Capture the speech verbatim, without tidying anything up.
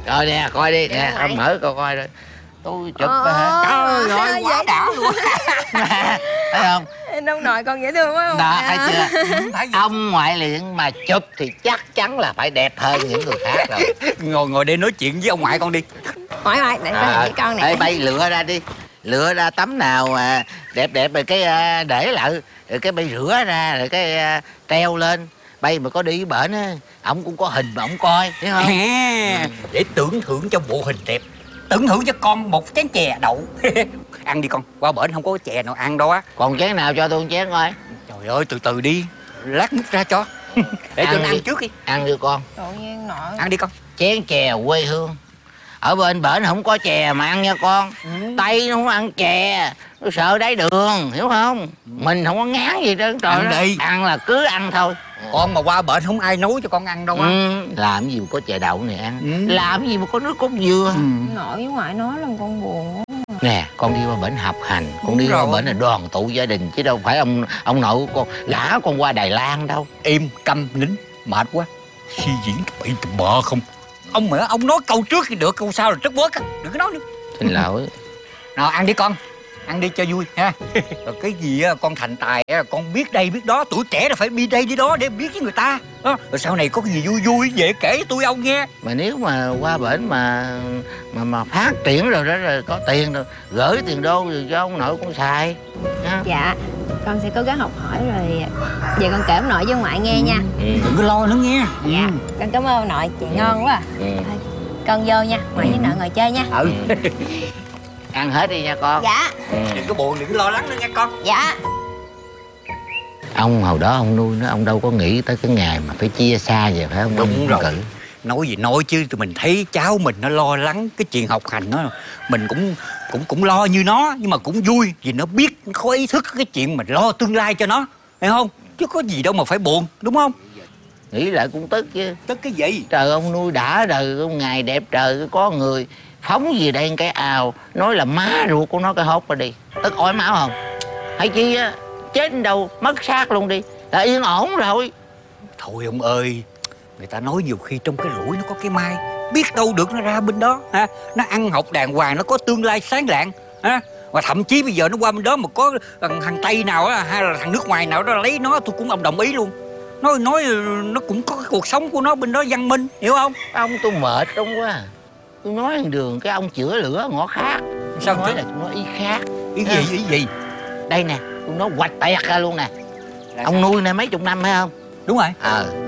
Rồi nè, coi đi nè, ông mở coi coi rồi. Tôi chụp á hả? Trời ơi, quá đã luôn. Thấy không? Ông nội con dễ thương quá không? Đó, thấy chưa? Ông ngoại luyện mà chụp thì chắc chắn là phải đẹp hơn những người khác rồi. Ngồi ngồi đây nói chuyện với ông ngoại con đi. Ngoại ngoại, để con với con nè. Ê, bay lựa ra đi. Lựa ra tấm nào mà đẹp đẹp rồi cái để lại, rồi cái bay rửa ra, rồi cái treo lên. Bay mà có đi bển á, ổng cũng có hình mà ổng coi, thấy không? À, ừ. Để tưởng thưởng cho bộ hình đẹp, tưởng thưởng cho con một chén chè đậu. Ăn đi con, qua bển không có chè nào ăn đâu á. Còn chén nào cho tôi một chén coi. Trời ơi, từ từ đi, lát múc ra cho. Để cho nó ăn trước đi. Ăn đi con. Tự nhiên nội. Ăn đi con. Chén chè quê hương. Ở bên bển không có chè mà ăn nha con. Ừ. Tây nó không ăn chè, nó sợ đáy đường, hiểu không? Mình không có ngán gì đó. Trời ăn đó. Đi. Ăn là cứ ăn thôi. Con mà qua bển không ai nấu cho con ăn đâu á. Ừ. Làm gì mà có chè đậu này ăn. Ừ. Làm gì mà có nước cốt dừa. Ừ. Nội với ngoại nói làm con buồn quá. Nè, con đi qua bển học hành, con đi qua bển là đoàn tụ gia đình, chứ đâu phải ông ông nội của con gả con qua Đài Loan đâu. Im câm nín, mệt quá. Suy diễn bị tụi bợ không. Ông mẹ ông nói câu trước thì được, câu sau là trất quất á, đừng có nói nữa. Xin lỗi. Nào ăn đi con, ăn đi cho vui ha. Rồi cái gì á, con thành tài á, con biết đây biết đó, tuổi trẻ là phải đi đây đi đó để biết với người ta đó. Rồi sau này có cái gì vui vui về kể với tôi ông nghe. Mà nếu mà qua bển mà mà mà phát triển rồi đó, rồi có tiền rồi gửi tiền đô rồi cho ông nội con xài ha. Dạ, con sẽ cố gắng học hỏi rồi về con kể ông nội với ngoại nghe nha. Ừ. Đừng có lo nữa nghe. Dạ, ừ. Con cảm ơn ông nội, chị ngon quá à. Ừ. Thôi, con vô nha, ngoại với nội ngồi chơi nha. Ừ. Ăn hết đi nha con. Dạ. Ừ. Đừng có buồn, đừng có lo lắng nữa nha con. Dạ. Ông hồi đó ông nuôi nó, ông đâu có nghĩ tới cái ngày mà phải chia xa vậy phải không? Đúng rồi. Cử. Nói gì nói chứ tụi mình thấy cháu mình nó lo lắng cái chuyện học hành đó, mình cũng cũng cũng lo như nó, nhưng mà cũng vui vì nó biết, nó có ý thức cái chuyện mình lo tương lai cho nó, hiểu không? Chứ có gì đâu mà phải buồn, đúng không? Nghĩ lại cũng tức chứ. Tức cái gì? Trời, ông nuôi đã đời, ông ngày đẹp trời có người phóng gì đây cái ào nói là má ruột của nó cái hốt ra đi, tức ói máu không? Hay chi á, chết đâu mất xác luôn đi là yên ổn rồi. Thôi ông ơi, người ta nói nhiều khi trong cái rủi nó có cái mai, biết đâu được nó ra bên đó ha. Nó ăn học đàng hoàng, nó có tương lai sáng lạng ha. Và thậm chí bây giờ nó qua bên đó mà có thằng, thằng Tây nào á, hay là thằng nước ngoài nào đó lấy nó, tôi cũng ông đồng ý luôn. Nói nói nó cũng có cái cuộc sống của nó bên đó văn minh, hiểu không? Ông tôi mệt ông quá. Tôi nói thằng Đường cái ông chữa lửa ngõ khác. Sao nói chứ? là tôi nói ý khác. Ý gì, ý gì? Đây nè, tôi nói quạch tẹt ra luôn nè. Ông nuôi này mấy chục năm phải không? Đúng rồi. Ờ